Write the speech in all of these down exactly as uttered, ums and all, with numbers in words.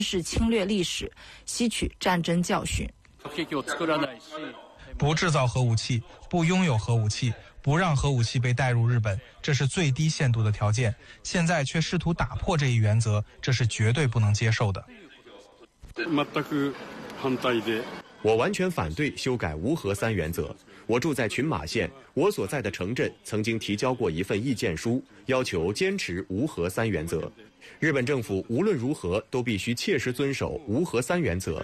是侵略历史，吸取战争教训。 不制造核武器，不拥有核武器，不让核武器被带入日本，这是最低限度的条件。现在却试图打破这一原则，这是绝对不能接受的。 我完全反对修改无核三原则。我住在群马县，我所在的城镇曾经提交过一份意见书，要求坚持无核三原则。日本政府无论如何都必须切实遵守无核三原则。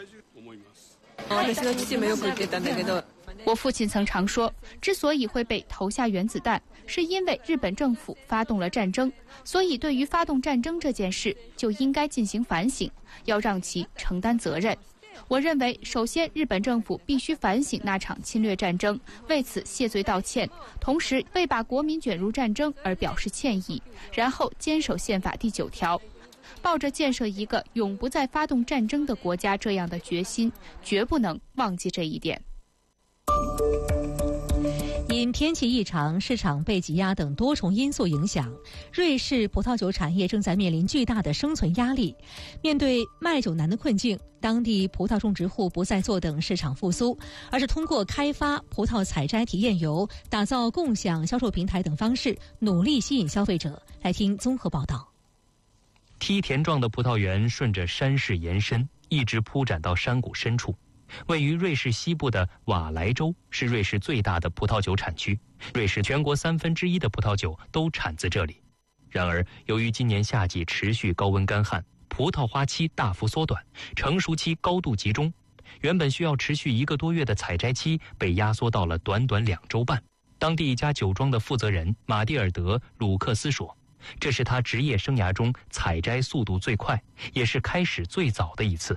我父亲曾常说，之所以会被投下原子弹，是因为日本政府发动了战争，所以对于发动战争这件事就应该进行反省，要让其承担责任。我认为，首先日本政府必须反省那场侵略战争，为此谢罪道歉，同时为把国民卷入战争而表示歉意，然后坚守宪法第九条，抱着建设一个永不再发动战争的国家这样的决心，绝不能忘记这一点。 因天气异常、市场被挤压等多重因素影响，瑞士葡萄酒产业正在面临巨大的生存压力。面对卖酒难的困境，当地葡萄种植户不再坐等市场复苏，而是通过开发葡萄采摘体验游、打造共享销售平台等方式，努力吸引消费者。来听综合报道。 梯田状的葡萄园顺着山势延伸，一直铺展到山谷深处。位于瑞士西部的瓦莱州是瑞士最大的葡萄酒产区，瑞士全国三分之一的葡萄酒都产自这里。然而，由于今年夏季持续高温干旱，葡萄花期大幅缩短，成熟期高度集中，原本需要持续一个多月的采摘期被压缩到了短短两周半。当地一家酒庄的负责人马蒂尔德·鲁克斯说，这是他职业生涯中采摘速度最快，也是开始最早的一次。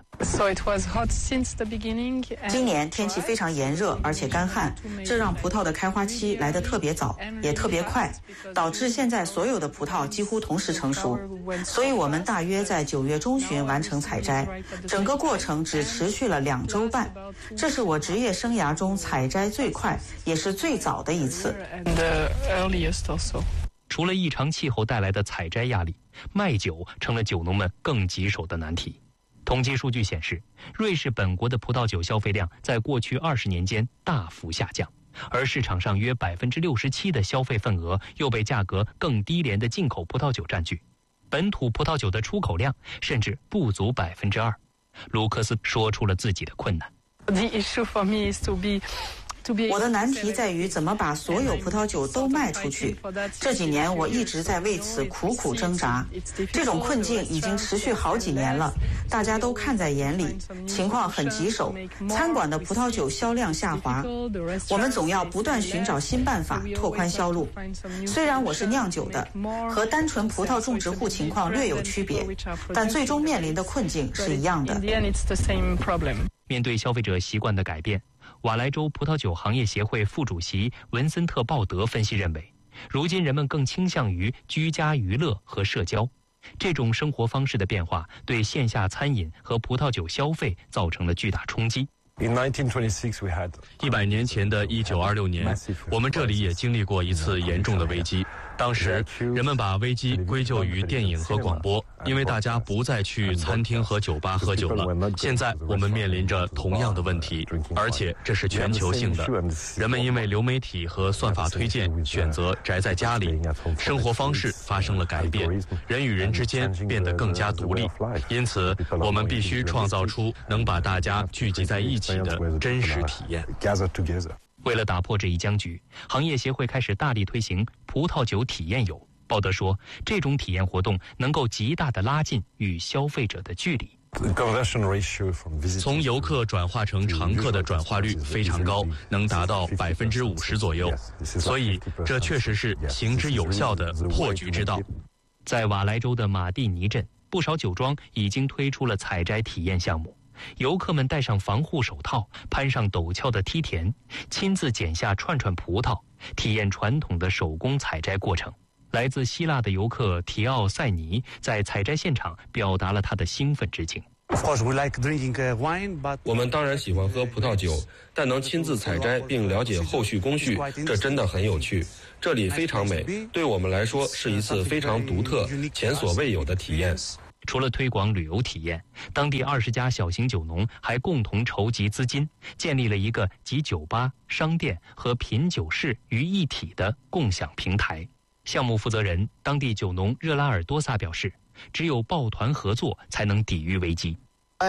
今年天气非常炎热而且干旱，这让葡萄的开花期来得特别早，也特别快，导致现在所有的葡萄几乎同时成熟。所以我们大约在九月中旬完成采摘，整个过程只持续了两周半。这是我职业生涯中采摘最快，也是最早的一次。 除了异常气候带来的采摘压力，卖酒成了酒农们更棘手的难题。统计数据显示，瑞士本国的葡萄酒消费量在过去二十年间大幅下降，而市场上约百分之六十七的消费份额又被价格更低廉的进口葡萄酒占据，本土葡萄酒的出口量甚至不足百分之二。卢克斯说出了自己的困难。 我的难题在于怎么把所有葡萄酒都卖出去。这几年我一直在为此苦苦挣扎，这种困境已经持续好几年了，大家都看在眼里，情况很棘手。餐馆的葡萄酒销量下滑，我们总要不断寻找新办法拓宽销路。虽然我是酿酒的，和单纯葡萄种植户情况略有区别，但最终面临的困境是一样的。 面对消费者习惯的改变，瓦莱州葡萄酒行业协会副主席文森特·鲍德分析认为，如今人们更倾向于居家娱乐和社交，这种生活方式的变化对线下餐饮和葡萄酒消费造成了巨大冲击。 一百年前的一九二六年，我们这里也经历过一次严重的危机。当时人们把危机归咎于电影和广播，因为大家不再去餐厅和酒吧喝酒了。现在我们面临着同样的问题，而且这是全球性的。人们因为流媒体和算法推荐，选择宅在家里，生活方式发生了改变，人与人之间变得更加独立。因此，我们必须创造出能把大家聚集在一起的真实体验。 为了打破这一僵局，行业协会开始大力推行葡萄酒体验游。鲍德说，这种体验活动能够极大地拉近与消费者的距离。 从游客转化成常客的转化率非常高，能达到百分之五十左右，所以这确实是行之有效的破局之道。 在瓦莱州的马蒂尼镇，不少酒庄已经推出了采摘体验项目。游客们戴上防护手套，攀上陡峭的梯田，亲自剪下串串葡萄，体验传统的手工采摘过程。来自希腊的游客提奥塞尼在采摘现场表达了他的兴奋之情。 我们当然喜欢喝葡萄酒，但能亲自采摘并了解后续工序，这真的很有趣。这里非常美，对我们来说是一次非常独特、前所未有的体验。 除了推广旅游体验，当地二十家小型酒农还共同筹集资金，建立了一个集酒吧、商店和品酒室于一体的共享平台。项目负责人、当地酒农热拉尔多萨表示，只有抱团合作才能抵御危机。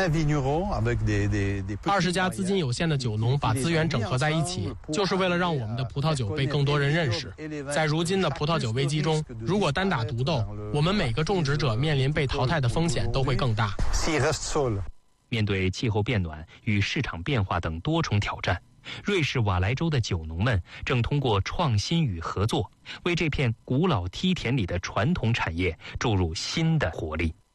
二十家资金有限的酒农把资源整合在一起，就是为了让我们的葡萄酒被更多人认识。在如今的葡萄酒危机中，如果单打独斗，我们每个种植者面临被淘汰的风险都会更大。 面对气候变暖与市场变化等多重挑战，瑞士瓦莱州的酒农们正通过创新与合作，为这片古老梯田里的传统产业注入新的活力。